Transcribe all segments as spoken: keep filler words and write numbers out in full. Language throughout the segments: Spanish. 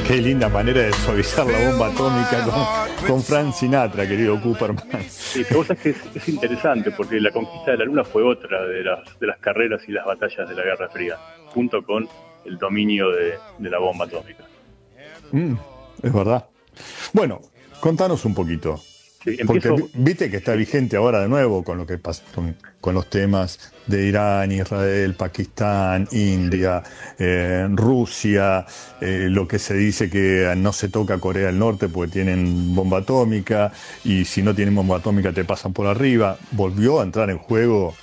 Qué linda manera de suavizar la bomba atómica con, con Frank Sinatra, querido Cooperman. Sí, pero vos sabés que es, es interesante porque la conquista de la Luna fue otra de las, de las carreras y las batallas de la Guerra Fría, junto con el dominio de, de la bomba atómica. Mm, es verdad. Bueno, contanos un poquito. Sí, Porque vi- empiezo. viste que está Sí, vigente ahora de nuevo con lo que pasa con, con los temas de Irán, Israel, Pakistán, sí, India, eh, Rusia, eh, lo que se dice que no se toca Corea del Norte porque tienen bomba atómica y si no tienen bomba atómica te pasan por arriba. Volvió a entrar en juego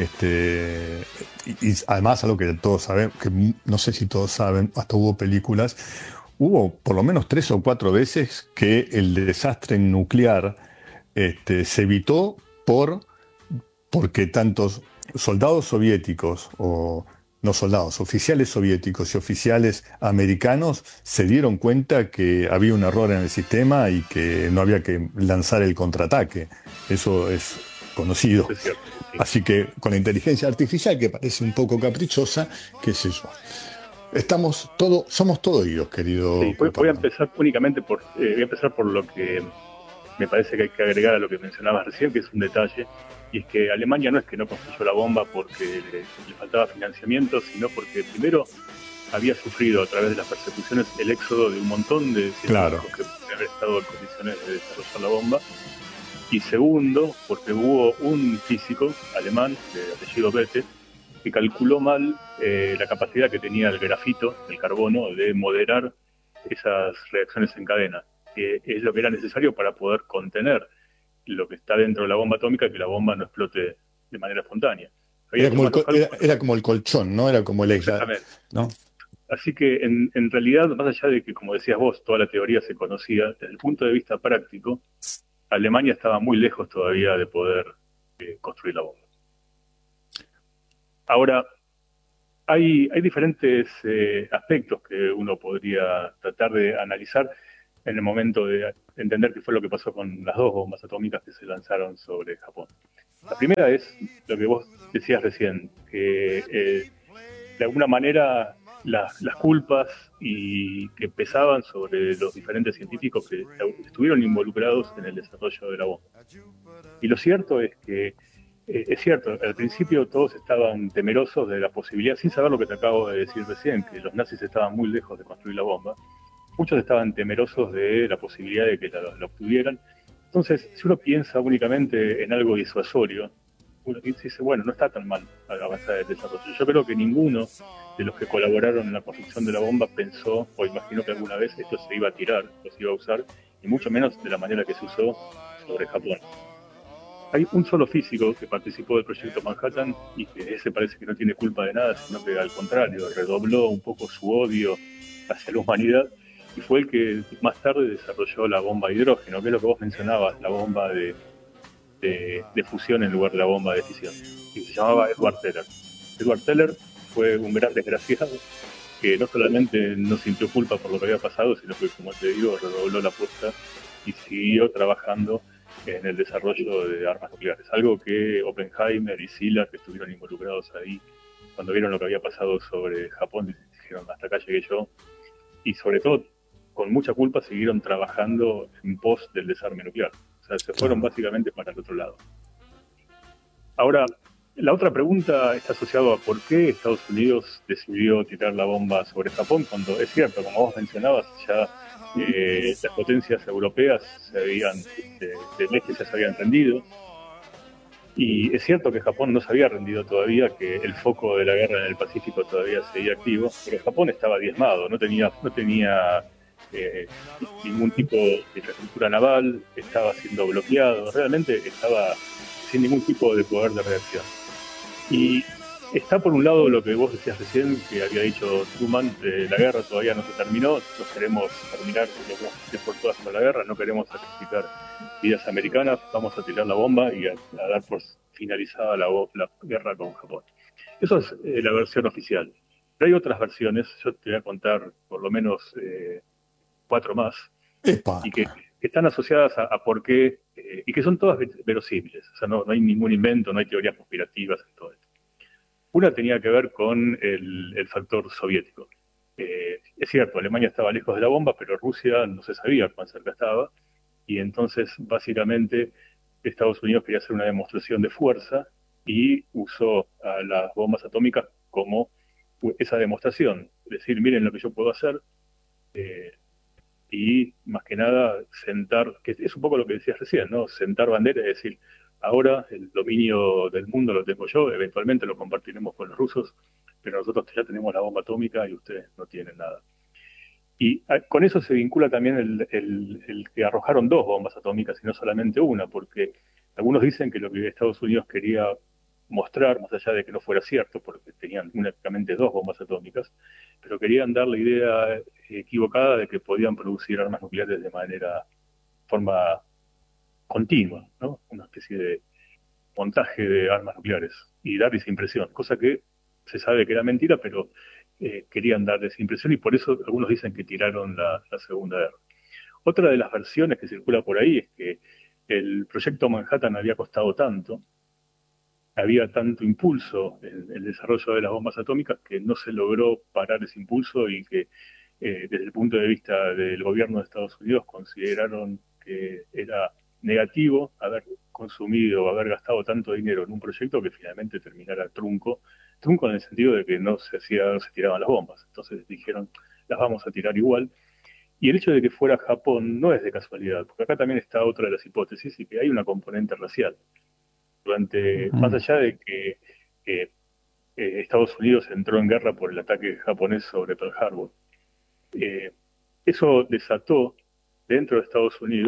este y, y además algo que todos saben, que no sé si todos saben, hasta hubo películas, hubo por lo menos tres o cuatro veces que el desastre nuclear este, se evitó por, porque tantos soldados soviéticos o no soldados, oficiales soviéticos y oficiales americanos se dieron cuenta que había un error en el sistema y que no había que lanzar el contraataque. Eso es conocido. eso es cierto. Sí, Así que con la inteligencia artificial, que parece un poco caprichosa, qué sé yo. Estamos todo, somos todo oídos, sí, querido voy, voy a Cooperman. empezar únicamente por, eh, voy a empezar por lo que me parece que hay que agregar a lo que mencionabas recién, que es un detalle, y es que Alemania no es que no construyó la bomba porque le, le faltaba financiamiento, sino porque primero había sufrido a través de las persecuciones el éxodo de un montón de Claro. científicos que podrían haber estado en condiciones de desarrollar la bomba, y segundo, porque hubo un físico alemán de apellido Bethe que calculó mal eh, la capacidad que tenía el grafito, el carbono, de moderar esas reacciones en cadena, que es lo que era necesario para poder contener lo que está dentro de la bomba atómica, que la bomba no explote de manera espontánea. Había Era hecho como el, mal los co- era, cálculos, era como el colchón, ¿no? Era como el aislador, exactamente. ¿no? Así que en, en realidad, más allá de que, como decías vos, toda la teoría se conocía, desde el punto de vista práctico, Alemania estaba muy lejos todavía de poder eh, construir la bomba. Ahora, hay, hay diferentes eh, aspectos que uno podría tratar de analizar en el momento de entender qué fue lo que pasó con las dos bombas atómicas que se lanzaron sobre Japón. La primera es lo que vos decías recién, que eh, de alguna manera las, las culpas y que pesaban sobre los diferentes científicos que estuvieron involucrados en el desarrollo de la bomba. Y lo cierto es que, eh, es cierto, al principio todos estaban temerosos de la posibilidad, sin saber lo que te acabo de decir recién, que los nazis estaban muy lejos de construir la bomba, muchos estaban temerosos de la posibilidad de que la, la obtuvieran. Entonces, si uno piensa únicamente en algo disuasorio, uno dice, bueno, no está tan mal avanzar el desarrollo. Yo creo que ninguno de los que colaboraron en la construcción de la bomba pensó o imaginó que alguna vez esto se iba a tirar o se iba a usar, y mucho menos de la manera que se usó sobre Japón. Hay un solo físico que participó del proyecto Manhattan y que ese parece que no tiene culpa de nada, sino que al contrario, redobló un poco su odio hacia la humanidad y fue el que más tarde desarrolló la bomba de hidrógeno, que es lo que vos mencionabas, la bomba de, de, de fusión en lugar de la bomba de fisión, y se llamaba Edward Teller. Edward Teller fue un gran desgraciado que no solamente no sintió culpa por lo que había pasado, sino que, como te digo, redobló la apuesta y siguió trabajando en el desarrollo de armas nucleares. Algo que Oppenheimer y Szilard, que estuvieron involucrados ahí, cuando vieron lo que había pasado sobre Japón, dijeron, hasta acá llegué yo. Y sobre todo, con mucha culpa, siguieron trabajando en pos del desarme nuclear. O sea, se fueron Claro. básicamente para el otro lado. Ahora, la otra pregunta está asociada a por qué Estados Unidos decidió tirar la bomba sobre Japón, cuando es cierto, como vos mencionabas, ya eh, las potencias europeas se habían, de, del este ya se habían rendido, y es cierto que Japón no se había rendido todavía, que el foco de la guerra en el Pacífico todavía seguía activo, pero Japón estaba diezmado, no tenía, no tenía eh, ningún tipo de infraestructura naval, estaba siendo bloqueado, realmente estaba sin ningún tipo de poder de reacción. Y está por un lado lo que vos decías recién, que había dicho Truman, de la guerra todavía no se terminó, nosotros queremos terminar de por todas con la guerra, no queremos sacrificar vidas americanas, vamos a tirar la bomba y a, a dar por finalizada la, la, guerra con Japón. Eso es eh, la versión oficial. Pero hay otras versiones, yo te voy a contar por lo menos eh, cuatro más, Epa. y que, que están asociadas a, a por qué, eh, y que son todas verosímiles, o sea, no, no hay ningún invento, no hay teorías conspirativas en todo esto. Una tenía que ver con el, el factor soviético. Eh, es cierto, Alemania estaba lejos de la bomba, pero Rusia no se sabía cuán cerca estaba, y entonces básicamente Estados Unidos quería hacer una demostración de fuerza y usó a las bombas atómicas como esa demostración, decir, miren lo que yo puedo hacer, eh, y más que nada sentar, que es un poco lo que decías recién, ¿no? Sentar bandera y decir, ahora el dominio del mundo lo tengo yo, eventualmente lo compartiremos con los rusos, pero nosotros ya tenemos la bomba atómica y ustedes no tienen nada. Y ah, con eso se vincula también el, el- el que arrojaron dos bombas atómicas y no solamente una, porque algunos dicen que lo que Estados Unidos quería mostrar, más allá de que no fuera cierto, porque tenían únicamente dos bombas atómicas, pero querían dar la idea equivocada de que podían producir armas nucleares de manera, forma continua, ¿no? Una especie de montaje de armas nucleares y dar esa impresión, cosa que se sabe que era mentira, pero eh, querían dar esa impresión y por eso algunos dicen que tiraron la, la Segunda Guerra. Otra de las versiones que circula por ahí es que el proyecto Manhattan había costado tanto, había tanto impulso en el desarrollo de las bombas atómicas que no se logró parar ese impulso y que eh, desde el punto de vista del gobierno de Estados Unidos consideraron que era negativo haber consumido, haber gastado tanto dinero en un proyecto que finalmente terminara trunco, trunco en el sentido de que no se hacía, no se tiraban las bombas. Entonces dijeron, las vamos a tirar igual. Y el hecho de que fuera Japón no es de casualidad, porque acá también está otra de las hipótesis y que hay una componente racial. Durante, más Ujú. allá de que que, eh, Estados Unidos entró en guerra por el ataque japonés sobre Pearl Harbor, eh, eso desató dentro de Estados Unidos,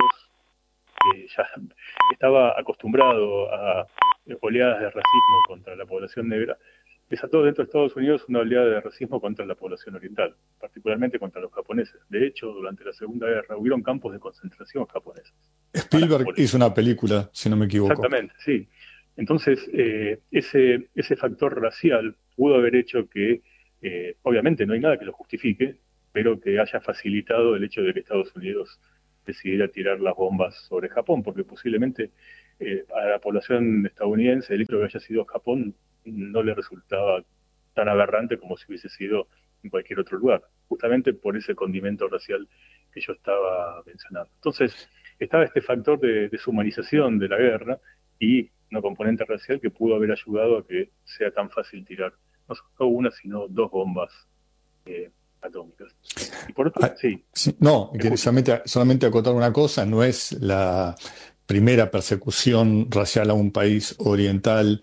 que ya estaba acostumbrado a oleadas de racismo contra la población negra, desató dentro de Estados Unidos una oleada de racismo contra la población oriental, particularmente contra los japoneses. De hecho, durante la Segunda Guerra hubieron campos de concentración japoneses para Spielberg japoneses. hizo una película, si no me equivoco. Exactamente, sí. Entonces, eh, ese, ese factor racial pudo haber hecho que, eh, obviamente no hay nada que lo justifique, pero que haya facilitado el hecho de que Estados Unidos decidiera tirar las bombas sobre Japón, porque posiblemente eh, a la población estadounidense el hecho de que haya sido Japón no le resultaba tan aberrante como si hubiese sido en cualquier otro lugar, justamente por ese condimento racial que yo estaba mencionando. Entonces, estaba este factor de deshumanización de la guerra y una componente racial que pudo haber ayudado a que sea tan fácil tirar no solo una, sino dos bombas eh, atómicas. Y por otro, Ah, sí, sí, no, te que escucho. solamente, solamente acotar una cosa, no es la primera persecución racial a un país oriental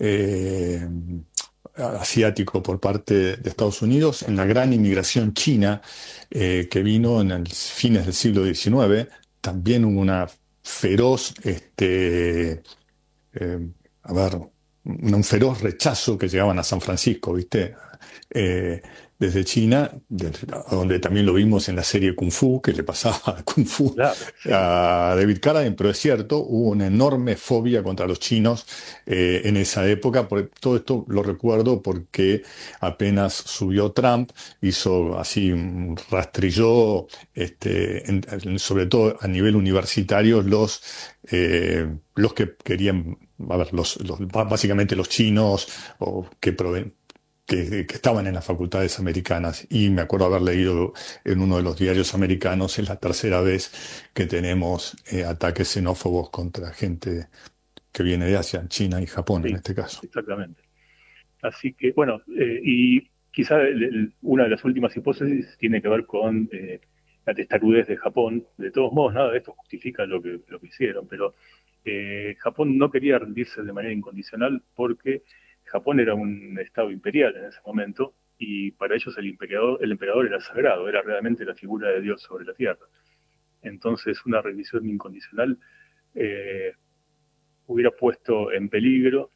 eh, asiático por parte de Estados Unidos. En la gran inmigración china eh, que vino en los fines del siglo diecinueve, también hubo una feroz, este, eh, a ver, un un feroz rechazo que llegaban a San Francisco, ¿viste? Eh, desde China, de- donde también lo vimos en la serie Kung Fu, que le pasaba Kung Fu Claro, sí, a David Carradine, pero es cierto, hubo una enorme fobia contra los chinos eh, en esa época. Por, todo esto lo recuerdo porque apenas subió Trump, hizo así, mm, rastrilló, este, en- en- sobre todo a nivel universitario, los, eh, los que querían, a ver, los, los- básicamente los chinos o que proven- que, que estaban en las facultades americanas. Y me acuerdo haber leído en uno de los diarios americanos, es la tercera vez que tenemos eh, ataques xenófobos contra gente que viene de Asia, China y Japón en sí, este caso. exactamente. Así que, bueno, eh, y quizá el- el- una de las últimas hipótesis tiene que ver con eh, la testarudez de Japón. De todos modos, nada de esto justifica lo que, lo que hicieron, pero eh, Japón no quería rendirse de manera incondicional porque Japón era un estado imperial en ese momento y para ellos el emperador, el emperador era sagrado, era realmente la figura de Dios sobre la tierra. Entonces, una rendición incondicional eh, hubiera puesto en peligro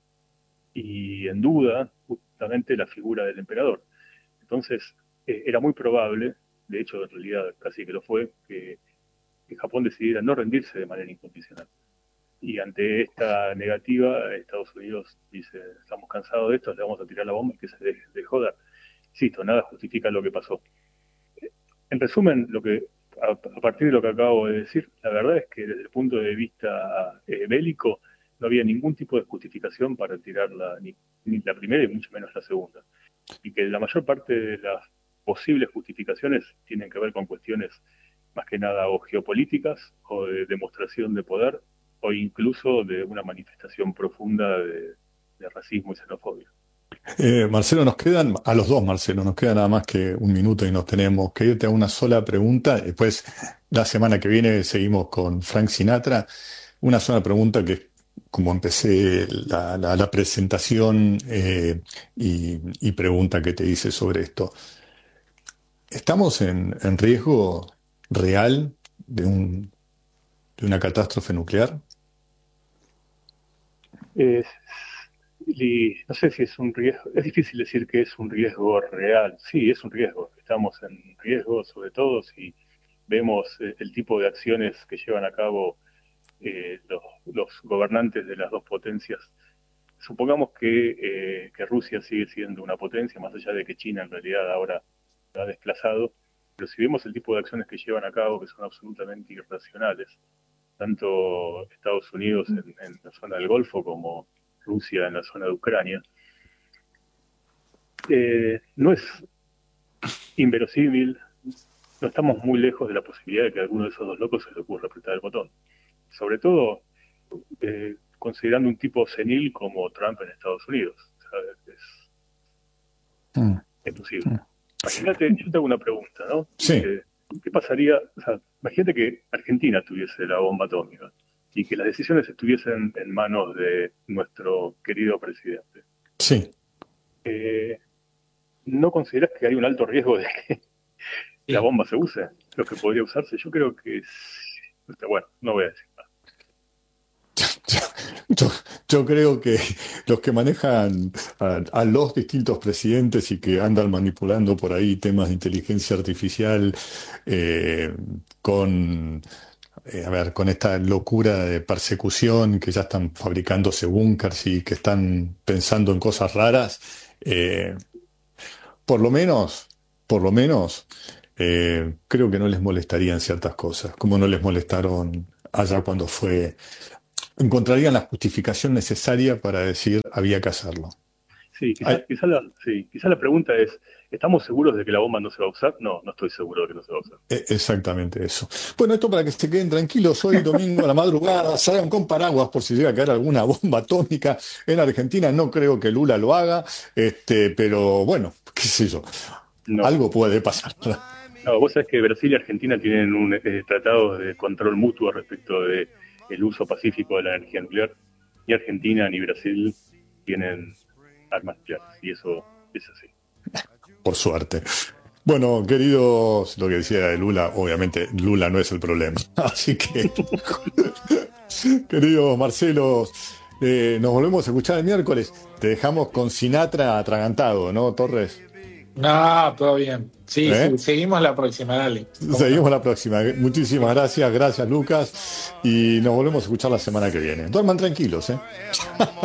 y en duda justamente la figura del emperador. Entonces, eh, era muy probable, de hecho en realidad casi que lo fue, que, que Japón decidiera no rendirse de manera incondicional. Y ante esta negativa, Estados Unidos dice, estamos cansados de esto, le vamos a tirar la bomba y que se deje de joder. Insisto, nada justifica lo que pasó. En resumen, lo que a, a partir de lo que acabo de decir, la verdad es que desde el punto de vista eh, bélico no había ningún tipo de justificación para tirarla, ni, ni la primera y mucho menos la segunda. Y que la mayor parte de las posibles justificaciones tienen que ver con cuestiones más que nada o geopolíticas o de demostración de poder o incluso de una manifestación profunda de, de racismo y xenofobia. Eh, Marcelo, nos quedan, a los dos, Marcelo, nos queda nada más que un minuto y nos tenemos que irte a una sola pregunta. Después, la semana que viene, seguimos con Frank Sinatra. Una sola pregunta que, como empecé la, la- la presentación eh, y, y pregunta que te hice sobre esto. ¿Estamos en, en riesgo real de un, de una catástrofe nuclear? Es, y no sé si es un riesgo, es difícil decir que es un riesgo real. Sí, es un riesgo. Estamos en riesgo, sobre todo si vemos eh, el tipo de acciones que llevan a cabo eh, los, los gobernantes de las dos potencias. Supongamos que, eh, que Rusia sigue siendo una potencia, más allá de que China en realidad ahora la ha desplazado, pero si vemos el tipo de acciones que llevan a cabo, que son absolutamente irracionales, tanto Estados Unidos en, en la zona del Golfo como Rusia en la zona de Ucrania, eh, no es inverosímil, no estamos muy lejos de la posibilidad de que a alguno de esos dos locos se le ocurra apretar el botón. Sobre todo eh, considerando un tipo senil como Trump en Estados Unidos. ¿Sabes? Es, Mm, es posible. mm. Imagínate, yo te hago una pregunta, ¿no? Sí, Eh, ¿Qué pasaría? O sea, imagínate que Argentina tuviese la bomba atómica y que las decisiones estuviesen en manos de nuestro querido presidente. sí. Eh, ¿No consideras que hay un alto riesgo de que la Sí. bomba se use? Lo que podría usarse, yo creo que es... Bueno, no voy a decir nada. Yo, yo creo que los que manejan a, a los distintos presidentes y que andan manipulando por ahí temas de inteligencia artificial eh, con, eh, a ver, con esta locura de persecución, que ya están fabricándose búnkers y que están pensando en cosas raras, eh, por lo menos, por lo menos, eh, creo que no les molestarían ciertas cosas, como no les molestaron allá cuando fue, encontrarían la justificación necesaria para decir había que hacerlo. Sí, Ay, quizás quizá la, sí, quizá la pregunta es, ¿estamos seguros de que la bomba no se va a usar? No, no estoy seguro de que no se va a usar. e- exactamente eso. Bueno, esto para que se queden tranquilos, hoy domingo a la madrugada, salgan con paraguas por si llega a caer alguna bomba atómica en Argentina. No creo que Lula lo haga, este, pero bueno, qué sé yo, No, algo puede pasar. no, vos sabés que Brasil y Argentina tienen un eh, tratado de control mutuo respecto de el uso pacífico de la energía nuclear. Ni Argentina ni Brasil tienen armas nucleares, y eso es así. Por suerte. Bueno, queridos, lo que decía de Lula, obviamente Lula no es el problema. Así que, querido Marcelo, eh, nos volvemos a escuchar el miércoles. Te dejamos con Sinatra atragantado, ¿no, Torres? No, todo bien. Sí, ¿Eh? sí, seguimos la próxima, dale. ¿Cómo Seguimos no? la próxima. Muchísimas gracias, gracias Lucas. Y nos volvemos a escuchar la semana que viene. Duerman tranquilos, ¿eh?